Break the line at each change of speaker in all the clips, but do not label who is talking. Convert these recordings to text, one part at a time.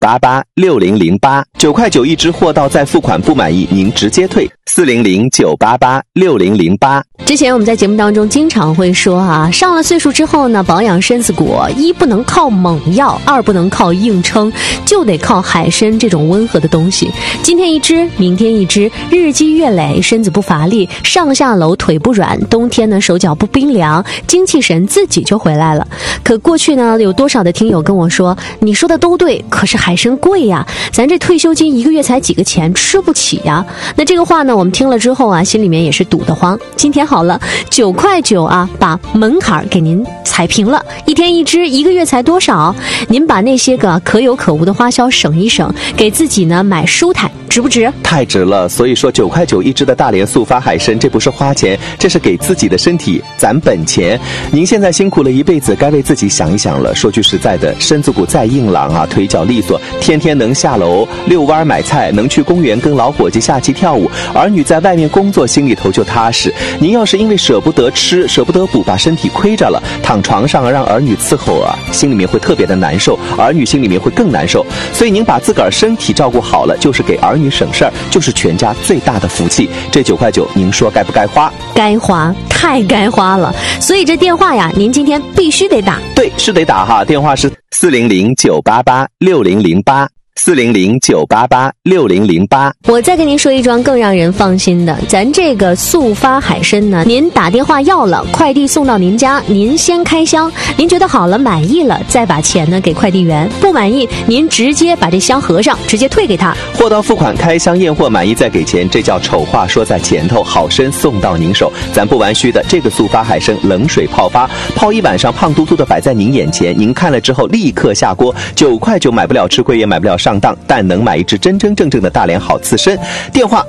，400-988-6008，9块9一支，货到再付款，不满意您直接退，400-988-6008。
之前我们在节目当中经常会说啊，上了岁数之后呢，保养身子骨，一不能靠猛药，二不能靠硬撑，就得靠海参这种温和的东西。今天一支，明天一支，日积月累，身子不乏力，上下楼腿不软，冬天呢手脚不冰凉，精气神自己就回来了。可过去呢，有多少的听友跟我说，你说的都对，可是海参贵呀，咱这退休金一个月才几个钱，吃不起呀。那这个话呢，我们听了之后啊，心里面也是堵得慌。今天好了，9块9啊，把门槛给您踩平了，一天一支，一个月才多少？您把那些个可有可无的花销省一省，给自己呢买舒坦，值不值？
太值了！所以说9块9一支的大连速发海参，这不是花钱，这是给自己的身体攒本钱。您现在辛苦了一辈子，该为自己想一想了。说句实在的，身子骨再硬朗啊，腿脚利索，天天能下楼遛弯买菜，能去公园跟老伙计下棋跳舞，儿女在外面工作，心里头就踏实。您要是因为舍不得吃，舍不得补，把身体亏着了，躺床上让儿女伺候啊，心里面会特别的难受，儿女心里面会更难受。所以您把自个儿身体照顾好了，就是给儿女省事儿，就是全家最大的福气。这9块9，您说该不该花？
该花，太该花了。所以这电话呀，您今天必须得打。
对，是得打哈，电话是400-988-6008，400-988-6008。
我再跟您说一桩更让人放心的，咱这个速发海参呢，您打电话要了，快递送到您家，您先开箱，您觉得好了满意了，再把钱呢给快递员，不满意您直接把这箱合上，直接退给他。
货到付款，开箱验货，满意再给钱，这叫丑话说在前头，好参送到您手。咱不玩虚的，这个速发海参冷水泡发，泡一晚上，胖嘟嘟的摆在您眼前，您看了之后立刻下锅。9块9买不了吃亏，也买不了上当，但能买一只真真正正的大连好刺参。电话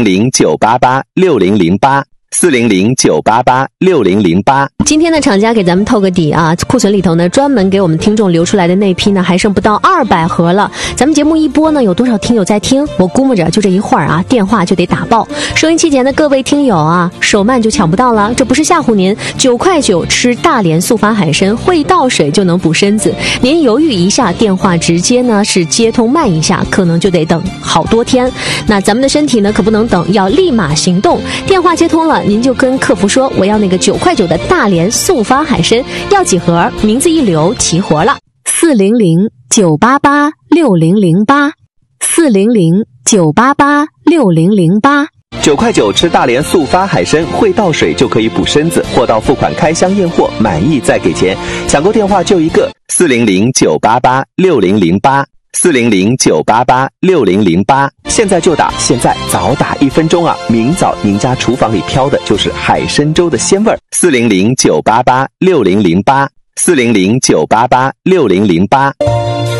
400-988-6008，400-988-6008。
今天的厂家给咱们透个底啊，库存里头呢专门给我们听众留出来的那批呢还剩不到200盒了。咱们节目一播呢，有多少听友在听？我估摸着就这一会儿啊，电话就得打爆。收音机前的各位听友啊，手慢就抢不到了，这不是吓唬您。9块9吃大连速发海参，会倒水就能补身子。您犹豫一下，电话直接呢是接通慢一下，可能就得等好多天。那咱们的身体呢可不能等，要立马行动。电话接通了，您就跟客服说，我要那个9块9的大连速发海参，要几盒？名字一留，齐活了。
400-988-6008，400-988-6008。9块9吃大连速发海参，会倒水就可以补身子，货到付款，开箱验货，满意再给钱。抢购电话就一个，400-988-6008，400-988-6008。现在就打，现在早打1分钟啊！明早您家厨房里飘的就是海参粥的鲜味儿。400-988-6008，400-988-6008。